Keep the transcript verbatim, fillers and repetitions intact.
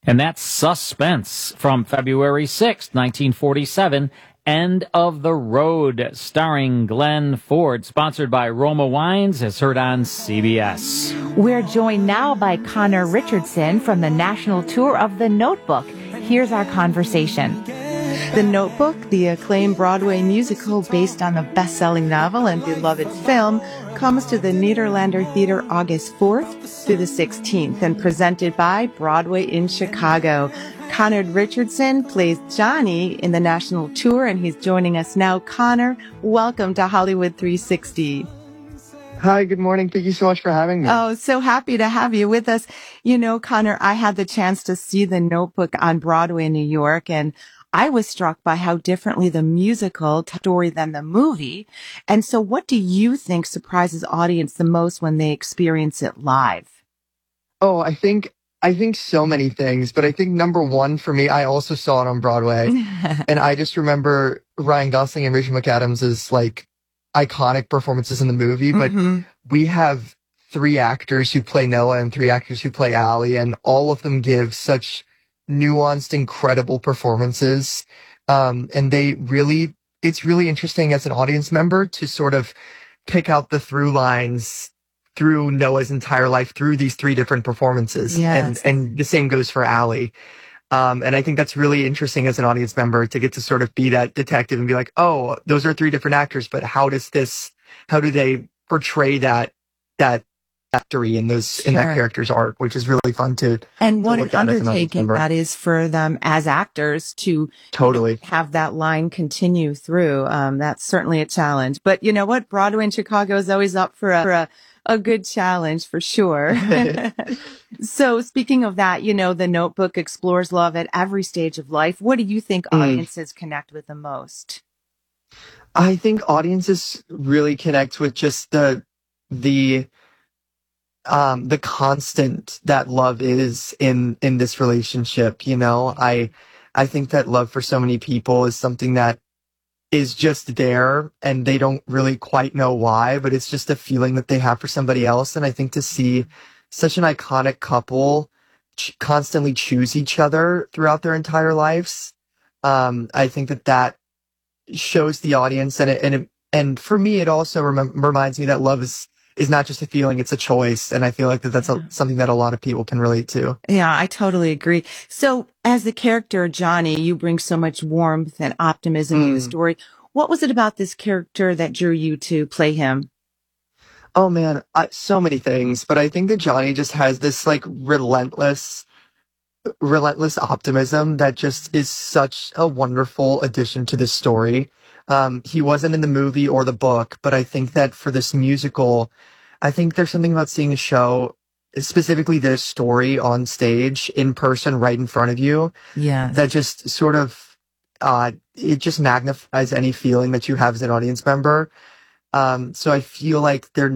And that's Suspense from February sixth, nineteen forty-seven. End of the Road, starring Glenn Ford, sponsored by Roma Wines, as heard on C B S. We're joined now by Connor Richardson from the national tour of The Notebook. Here's our conversation. The Notebook, the acclaimed Broadway musical based on the best-selling novel and beloved film, comes to the Nederlander Theater August fourth through the sixteenth and presented by Broadway in Chicago. Connor Richardson plays Johnny in the national tour, and he's joining us now. Connor, welcome to Hollywood three sixty. Hi, good morning. Thank you so much for having me. Oh, so happy to have you with us. You know, Connor, I had the chance to see The Notebook on Broadway in New York, and I was struck by how differently the musical story than the movie. And so what do you think surprises audience the most when they experience it live? Oh, I think I think so many things, but I think number one for me, I also saw it on Broadway. And I just remember Ryan Gosling and Rachel McAdams' like iconic performances in the movie, but mm-hmm. we have three actors who play Noah and three actors who play Allie, and all of them give such nuanced, incredible performances. Um, and they really, it's really interesting as an audience member to sort of pick out the through lines through Noah's entire life through these three different performances. Yes. And, and the same goes for Allie. Um, and I think that's really interesting as an audience member to get to sort of be that detective and be like, oh, those are three different actors, but how does this, how do they portray that, that, factory in those sure. in that character's arc, which is really fun to and what to an undertaking that is for them as actors to totally have that line continue through. Um, that's certainly a challenge. But you know what? Broadway in Chicago is always up for a, for a, a good challenge for sure. So speaking of that, you know, The Notebook explores love at every stage of life. What do you think audiences mm. connect with the most? I think audiences really connect with just the the Um, the constant that love is in, in this relationship. You know, I, I think that love for so many people is something that is just there and they don't really quite know why, but it's just a feeling that they have for somebody else. And I think to see such an iconic couple ch- constantly choose each other throughout their entire lives, um, I think that that shows the audience. And it, and it, and for me, it also rem- reminds me that love is, is not just a feeling, it's a choice. And I feel like that that's a, something that a lot of people can relate to. Yeah, I totally agree. So as the character Johnny, you bring so much warmth and optimism mm. to the story. What was it about this character that drew you to play him? Oh man, I, so many things. But I think that Johnny just has this like relentless, relentless optimism that just is such a wonderful addition to this story. Um, he wasn't in the movie or the book, but I think that for this musical, I think there's something about seeing a show, specifically this story on stage in person right in front of you. Yeah. That just sort of, uh, it just magnifies any feeling that you have as an audience member. Um, so I feel like there